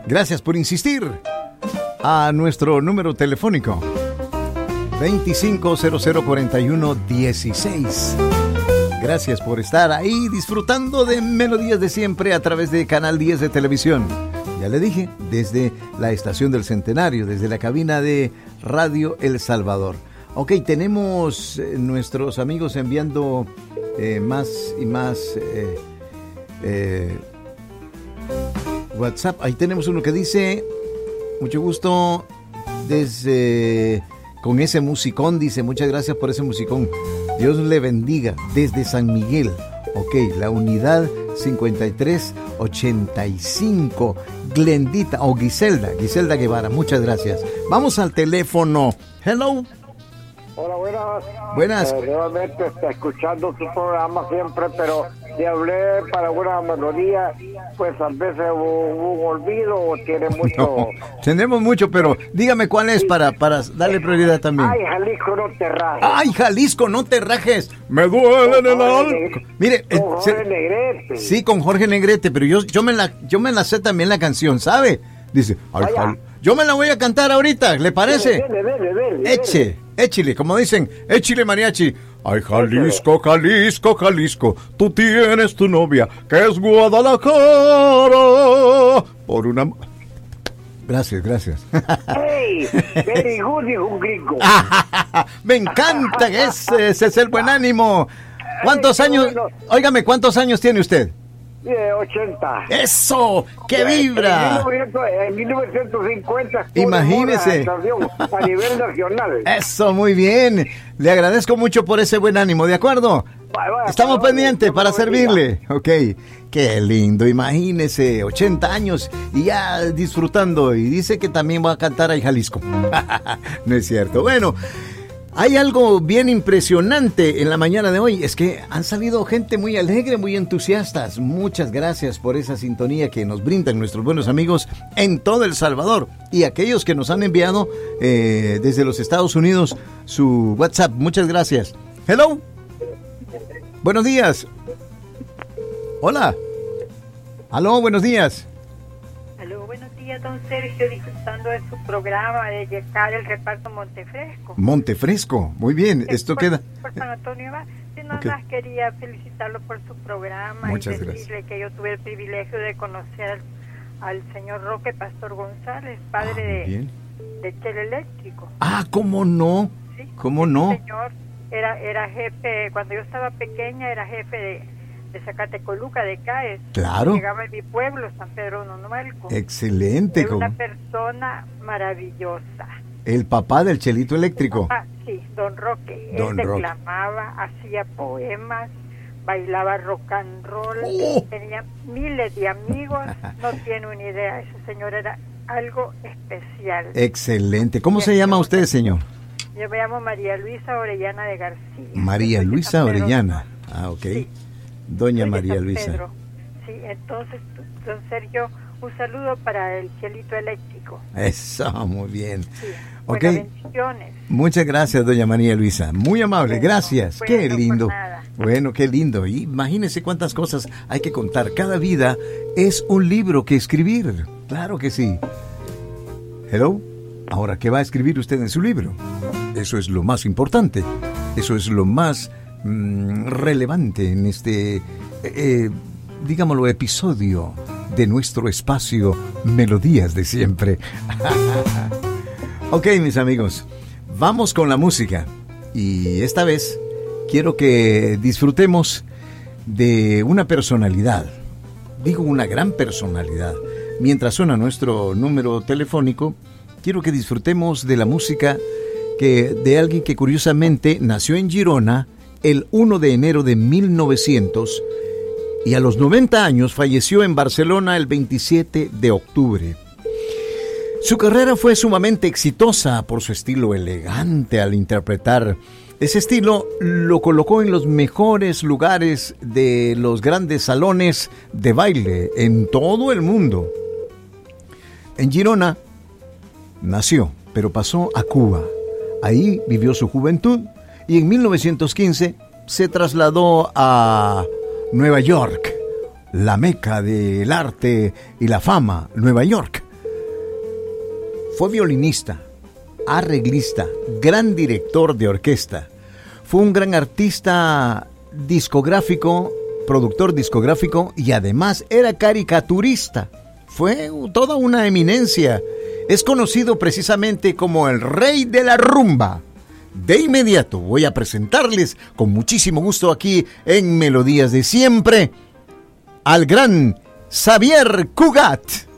Gracias por insistir. A nuestro número telefónico 25004116. Gracias por estar ahí disfrutando de Melodías de Siempre a través de Canal 10 de televisión. Ya le dije, desde la estación del Centenario, desde la cabina de Radio El Salvador. Ok, tenemos nuestros amigos enviando más y más WhatsApp. Ahí tenemos uno que dice: mucho gusto desde con ese musicón, dice, muchas gracias por ese musicón. Dios le bendiga desde San Miguel. Ok, la unidad 5385. Glendita o Giselda Guevara, muchas gracias. Vamos al teléfono. Hello. Hola, buenas. Buenas. Nuevamente escuchando tu programa siempre, pero te hablé para una melodía, pues a veces hubo un olvido o tiene mucho. No, tenemos mucho, pero dígame cuál es para darle prioridad también. Ay, Jalisco, no te rajes. Ay, Jalisco, no te rajes. Me duele en el alma. Mire, con Jorge Negrete. Sí, con Jorge Negrete, pero yo me la sé también la canción, ¿sabe? Dice, ay, yo me la voy a cantar ahorita, ¿le parece? Dele. Échile, como dicen, échile mariachi. Ay, Jalisco, Jalisco, Jalisco, tú tienes tu novia, que es Guadalajara. Por una... Gracias. Hey, very good, dijo un gringo. Me encanta, ese es el buen ánimo. ¿Cuántos años? Bueno. Óigame, ¿cuántos años tiene usted? 80. ¡Eso! ¡Qué vibra! En 1950. Imagínese. A nivel nacional. Eso, muy bien. Le agradezco mucho por ese buen ánimo, ¿de acuerdo? Estamos pendientes para servirle. Ok, qué lindo, imagínese, 80 años y ya disfrutando. Y dice que también va a cantar ahí Jalisco. No es cierto. Bueno, hay algo bien impresionante en la mañana de hoy. Es que han salido gente muy alegre, muy entusiastas. Muchas gracias por esa sintonía que nos brindan nuestros buenos amigos en todo El Salvador. Y aquellos que nos han enviado desde los Estados Unidos su WhatsApp. Muchas gracias. Hello. Buenos días. Hola. Aló, buenos días. Aló, buenos días, don Sergio, disfrutando de su programa de llegar el reparto Montefresco. Montefresco, muy bien, esto queda... Por San Antonio va. Si no, Okay. más quería felicitarlo por su programa. Muchas y decirle gracias. que yo tuve el privilegio de conocer al señor Roque Pastor González, padre de Chele Eléctrico. Ah, ¿cómo no? ¿Sí? ¿Cómo no? Señor era jefe, cuando yo estaba pequeña, era jefe de Zacatecoluca, de CAES. Claro. Llegaba en mi pueblo, San Pedro Nonualco. Excelente. Era una persona maravillosa. El papá del Chelito Eléctrico. Ah, sí, don Roque. Don Él Roque. declamaba, hacía poemas, bailaba rock and roll, tenía miles de amigos. No tiene una idea, ese señor era algo especial. Excelente. ¿Cómo se llama usted, señor? Yo me llamo María Luisa Orellana de García. María Soy de Luisa San Pedro. Orellana. Ah, ok. Sí. Doña Soy de María San Luisa. Pedro. Sí, entonces, don Sergio, un saludo para el Chelito Eléctrico. Eso, muy bien. Sí. Ok. Buenas bendiciones. Muchas gracias, doña María Luisa. Muy amable, gracias. Bueno, Qué lindo. por nada. Bueno, qué lindo. Y imagínese cuántas cosas hay que contar. Cada vida es un libro que escribir. Claro que sí. Hello. Ahora, ¿qué va a escribir usted en su libro? Eso es lo más importante. Eso es lo más relevante en este, digámoslo, episodio de nuestro espacio Melodías de Siempre. Ok, mis amigos, vamos con la música. Y esta vez quiero que disfrutemos de una personalidad. Digo, una gran personalidad. Mientras suena nuestro número telefónico, quiero que disfrutemos de la música de alguien que curiosamente nació en Girona el 1 de enero de 1900 y a los 90 años falleció en Barcelona el 27 de octubre. Su carrera fue sumamente exitosa por su estilo elegante al interpretar. Ese estilo lo colocó en los mejores lugares de los grandes salones de baile en todo el mundo. En Girona nació, pero pasó a Cuba. Ahí vivió su juventud y en 1915 se trasladó a Nueva York, la meca del arte y la fama, Nueva York. Fue violinista, arreglista, gran director de orquesta. Fue un gran artista discográfico, productor discográfico y además era caricaturista. Fue toda una eminencia. Es conocido precisamente como el rey de la rumba. De inmediato voy a presentarles con muchísimo gusto aquí en Melodías de Siempre al gran Xavier Cugat.